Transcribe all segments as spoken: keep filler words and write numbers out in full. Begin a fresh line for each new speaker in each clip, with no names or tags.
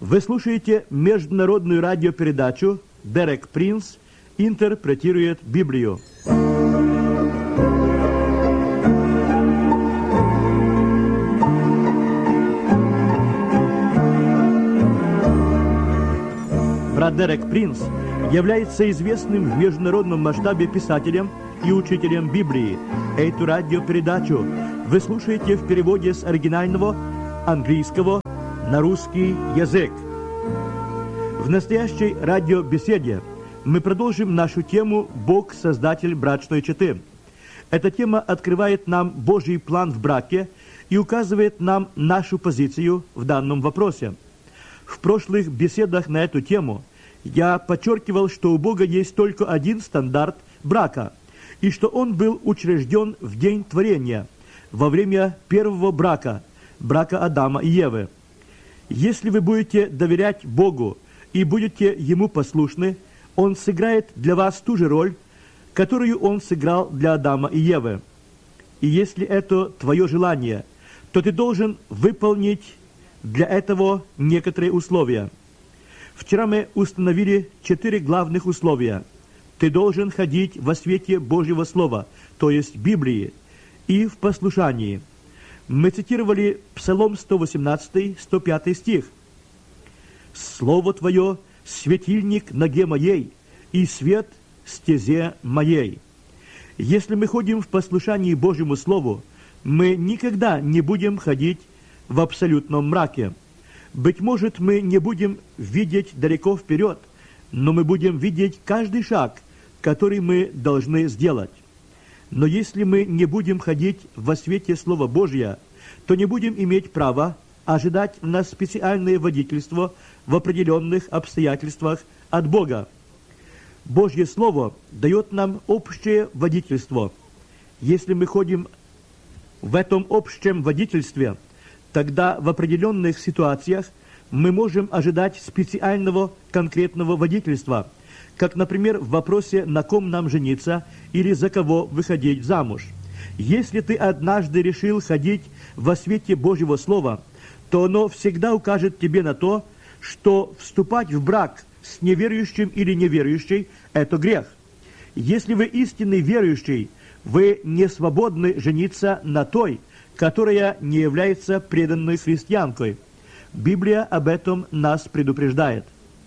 Вы слушаете международную радиопередачу «Дерек Принц интерпретирует Библию». Брат Дерек Принц является известным в международном масштабе писателем и учителем Библии. Эту радиопередачу вы слушаете в переводе с оригинального английского на русский язык. В настоящей радиобеседе мы продолжим нашу тему «Бог – Создатель брачной четы». Эта тема открывает нам Божий план в браке и указывает нам нашу позицию в данном вопросе. В прошлых беседах на эту тему я подчеркивал, что у Бога есть только один стандарт брака, и что он был учрежден в день творения, во время первого брака, брака Адама и Евы. Если вы будете доверять Богу и будете Ему послушны, Он сыграет для вас ту же роль, которую Он сыграл для Адама и Евы. И если это твое желание, то ты должен выполнить для этого некоторые условия. Вчера мы установили четыре главных условия. Ты должен ходить во свете Божьего Слова, то есть Библии, и в послушании. Мы цитировали Псалом сто восемнадцатый, сто пятый стих. «Слово Твое – светильник ноге моей, и свет стезе моей». Если мы ходим в послушании Божьему Слову, мы никогда не будем ходить в абсолютном мраке. Быть может, мы не будем видеть далеко вперед, но мы будем видеть каждый шаг, который мы должны сделать. Но если мы не будем ходить во свете Слова Божия, то не будем иметь права ожидать на специальное водительство в определенных обстоятельствах от Бога. Божье Слово дает нам общее водительство. Если мы ходим в этом общем водительстве, тогда в определенных ситуациях мы можем ожидать специального конкретного водительства, как, например, в вопросе, на ком нам жениться или за кого выходить замуж. Если ты однажды решил ходить во свете Божьего Слова, то оно всегда укажет тебе на то, что вступать в брак с неверующим или неверующей – это грех. Если вы истинный верующий, вы не свободны жениться на той, которая не является преданной христианкой. Библия об этом нас предупреждает.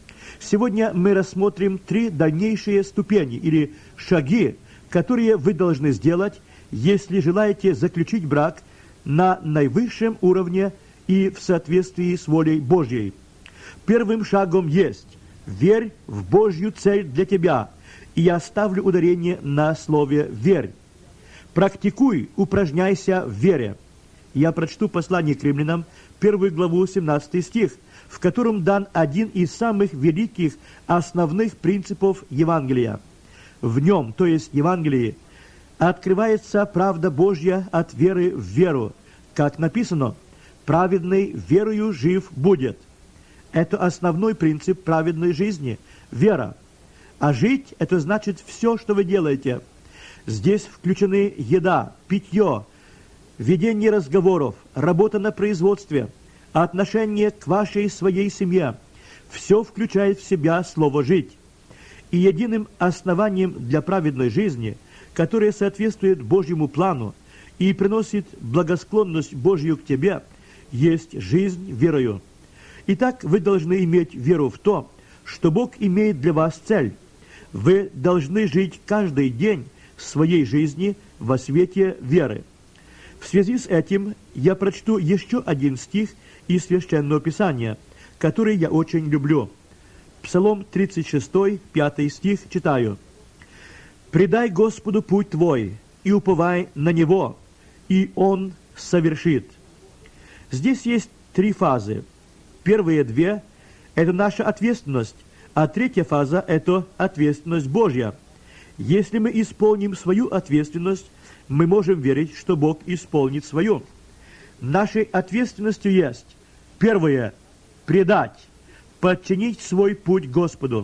Сегодня мы рассмотрим три дальнейшие ступени или шаги, которые вы должны сделать, если желаете заключить брак на наивысшем уровне и в соответствии с волей Божьей. Первым шагом есть «Верь в Божью цель для тебя», и я ставлю ударение на слове «верь». Практикуй, упражняйся в вере. Я прочту послание к римлянам, первую главу, семнадцатый стих, в котором дан один из самых великих основных принципов Евангелия. В нем, то есть Евангелии, открывается правда Божья от веры в веру. Как написано, «Праведный верою жив будет». Это основной принцип праведной жизни – вера. А жить – это значит все, что вы делаете. Здесь включены еда, питье, ведение разговоров, работа на производстве, отношение к вашей своей семье. Все включает в себя слово «жить». И единым основанием для праведной жизни, которое соответствует Божьему плану и приносит благосклонность Божью к тебе, есть жизнь верою. Итак, вы должны иметь веру в то, что Бог имеет для вас цель. Вы должны жить каждый день своей жизни во свете веры. В связи с этим я прочту еще один стих из Священного Писания, который я очень люблю. Псалом тридцать шесть, пятый стих читаю. «Предай Господу путь твой, и уповай на Него, и Он совершит». Здесь есть три фазы. Первые две – это наша ответственность, а третья фаза – это ответственность Божья. Если мы исполним свою ответственность, мы можем верить, что Бог исполнит свою. Нашей ответственностью есть, первое – предать, подчинить свой путь Господу.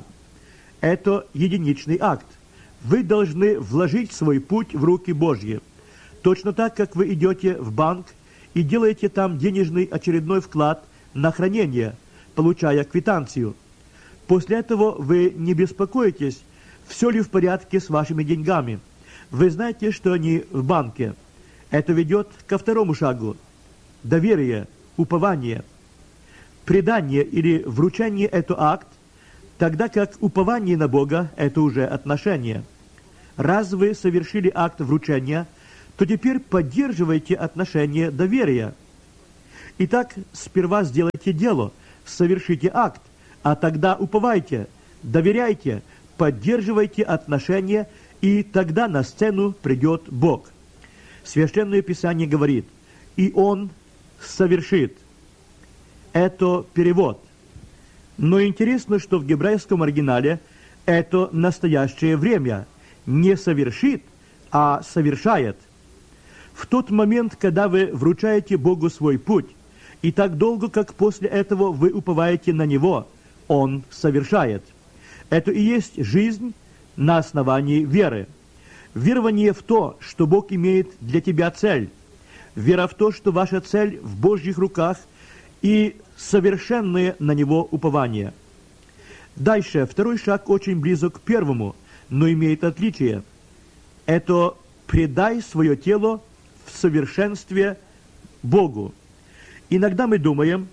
Это единичный акт. Вы должны вложить свой путь в руки Божьи. Точно так, как вы идете в банк и делаете там денежный очередной вклад на хранение, получая квитанцию. После этого вы не беспокоитесь, все ли в порядке с вашими деньгами. Вы знаете, что они в банке. Это ведет ко второму шагу. Доверие, упование. Предание или вручение – это акт, тогда как упование на Бога – это уже отношение. Раз вы совершили акт вручения, то теперь поддерживайте отношение доверия. Итак, сперва сделайте дело, совершите акт, а тогда уповайте, доверяйте, поддерживайте отношения, и тогда на сцену придет Бог. Священное Писание говорит: «И Он совершит». Это перевод. Но интересно, что в гебрейском оригинале это настоящее время. Не совершит, а совершает. В тот момент, когда вы вручаете Богу свой путь, и так долго, как после этого вы уповаете на Него, Он совершает. Это и есть жизнь на основании веры. Верование в то, что Бог имеет для тебя цель. Вера в то, что ваша цель в Божьих руках, и совершенное на Него упование. Дальше, второй шаг очень близок к первому, но имеет отличие. Это «предай свое тело в совершенстве Богу». Иногда мы думаем,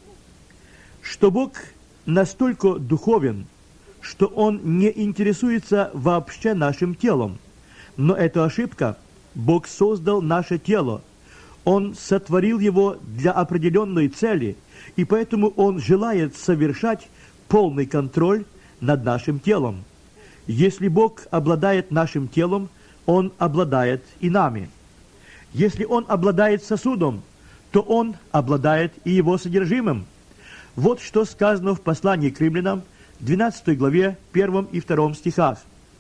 что Бог настолько духовен, что Он не интересуется вообще нашим телом. Но это ошибка. Бог создал наше тело. Он сотворил его для определенной цели, и поэтому Он желает совершать полный контроль над нашим телом. Если Бог обладает нашим телом, Он обладает и нами. Если Он обладает сосудом, то Он обладает и его содержимым. Вот что сказано в послании к римлянам, двенадцатой главе, первом и втором стихах.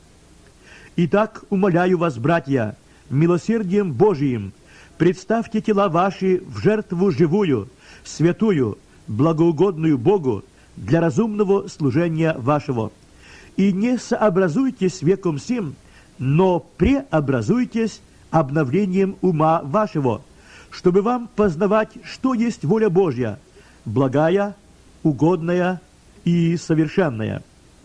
«Итак, умоляю вас, братья, милосердием Божиим, представьте тела ваши в жертву живую, святую, благоугодную Богу, для разумного служения вашего. И не сообразуйтесь веком сим, но преобразуйтесь обновлением ума вашего, чтобы вам познавать, что есть воля Божья, благая, угодная и совершенная».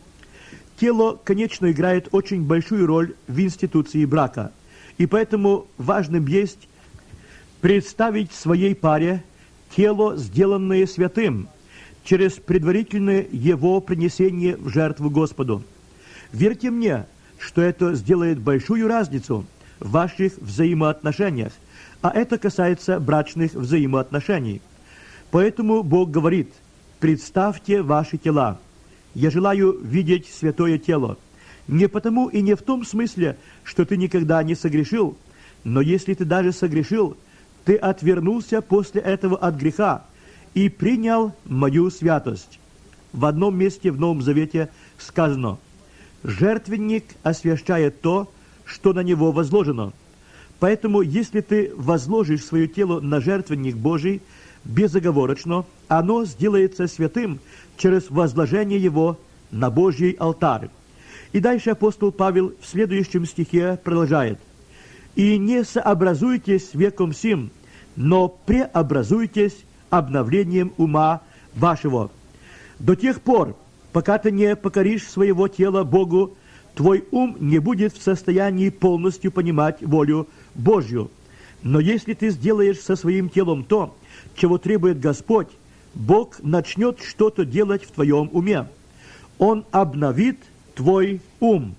Тело, конечно, играет очень большую роль в институции брака, и поэтому важным есть представить своей паре тело, сделанное святым, через предварительное его принесение в жертву Господу. Верьте мне, что это сделает большую разницу в ваших взаимоотношениях, а это касается брачных взаимоотношений. Поэтому Бог говорит: «Представьте ваши тела». Я желаю видеть святое тело. Не потому и не в том смысле, что ты никогда не согрешил, но если ты даже согрешил, ты отвернулся после этого от греха и принял мою святость. В одном месте в Новом Завете сказано: «Жертвенник освящает то, что на него возложено». Поэтому, если ты возложишь свое тело на жертвенник Божий безоговорочно, оно сделается святым через возложение его на Божий алтарь. И дальше апостол Павел в следующем стихе продолжает: «И не сообразуйтесь веком сим, но преобразуйтесь обновлением ума вашего». До тех пор, пока ты не покоришь своего тела Богу, твой ум не будет в состоянии полностью понимать волю Божью. Но если ты сделаешь со своим телом то, чего требует Господь, Бог начнет что-то делать в твоем уме. Он обновит твой ум.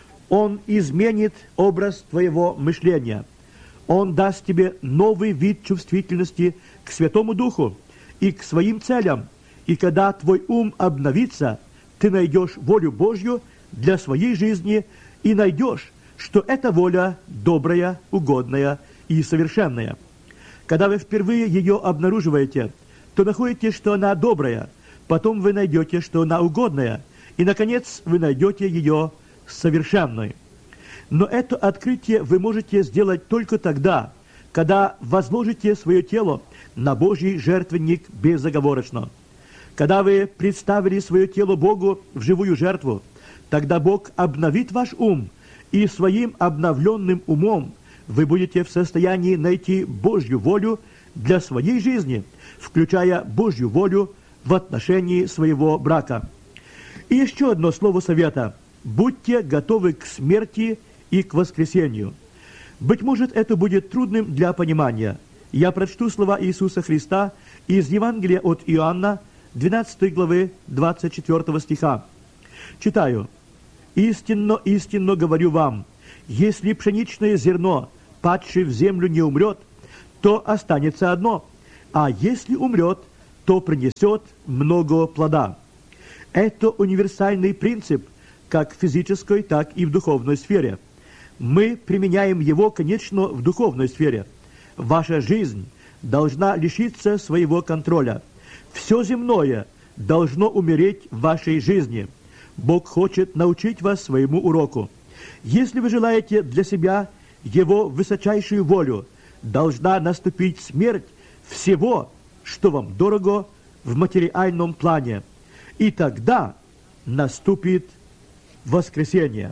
Он изменит образ твоего мышления. Он даст тебе новый вид чувствительности к Святому Духу и к своим целям. И когда твой ум обновится, ты найдешь волю Божью для своей жизни и найдешь, что эта воля добрая, угодная и совершенная. Когда вы впервые ее обнаруживаете, то находите, что она добрая, потом вы найдете, что она угодная, и, наконец, вы найдете ее совершенной. Но это открытие вы можете сделать только тогда, когда возложите свое тело на Божий жертвенник безоговорочно. Когда вы представили свое тело Богу в живую жертву, тогда Бог обновит ваш ум, и своим обновленным умом вы будете в состоянии найти Божью волю для своей жизни, включая Божью волю в отношении своего брака. И еще одно слово совета. Будьте готовы к смерти и к воскресению. Быть может, это будет трудным для понимания. Я прочту слова Иисуса Христа из Евангелия от Иоанна, двенадцатой главы, двадцать четвёртого стиха. Читаю. «Истинно, истинно говорю вам, если пшеничное зерно, падшее в землю, не умрет, то останется одно, а если умрет, то принесет много плода». Это универсальный принцип, как в физической, так и в духовной сфере. Мы применяем его, конечно, в духовной сфере. Ваша жизнь должна лишиться своего контроля. Все земное должно умереть в вашей жизни. Бог хочет научить вас своему уроку. Если вы желаете для себя Его высочайшую волю, должна наступить смерть всего, что вам дорого в материальном плане. И тогда наступит воскресение.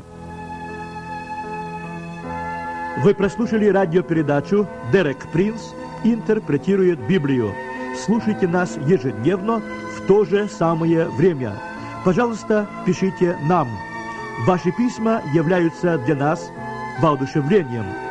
Вы прослушали радиопередачу «Дерек Принц интерпретирует Библию». Слушайте нас ежедневно в то же самое время. Пожалуйста, пишите нам. Ваши письма являются для нас воодушевлением.